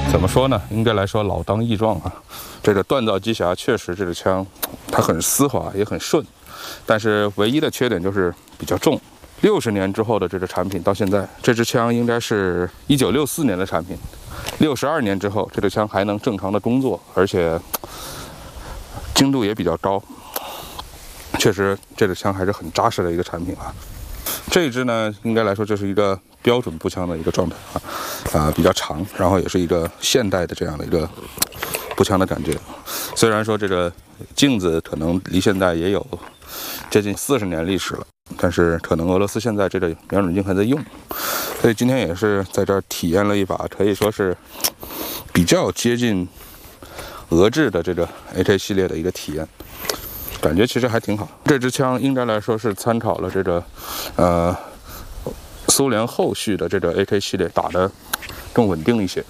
怎么说呢？应该来说老当益壮啊。这个锻造机匣确实这个枪它很丝滑也很顺，但是唯一的缺点就是比较重。60年之后的这个产品到现在，这支枪应该是1964年的产品。62年之后，这个枪还能正常的工作，而且精度也比较高。确实，这个枪还是很扎实的一个产品啊。这一支呢，应该来说这是一个标准步枪的一个状态比较长，然后也是一个现代的这样的一个步枪的感觉。虽然说这个镜子可能离现在也有接近40年历史了，但是可能俄罗斯现在这个瞄准镜还在用，所以今天也是在这儿体验了一把，可以说是比较接近俄制的这个 AK 系列的一个体验。感觉其实还挺好。这支枪应该来说是参考了这个苏联后续的这个 AK 系列，打得更稳定一些。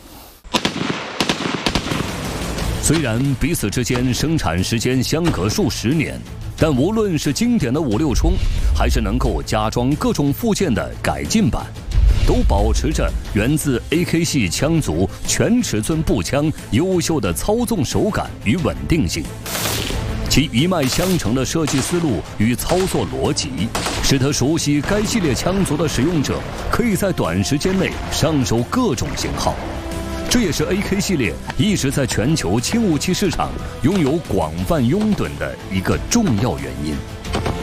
虽然彼此之间生产时间相隔数十年，但无论是经典的5.6冲，还是能够加装各种附件的改进版，都保持着源自 AK 系枪族全尺寸步枪优秀的操纵手感与稳定性。其一脉相承的设计思路与操作逻辑，使得熟悉该系列枪族的使用者可以在短时间内上手各种型号。这也是 AK 系列一直在全球轻武器市场拥有广泛拥趸的一个重要原因。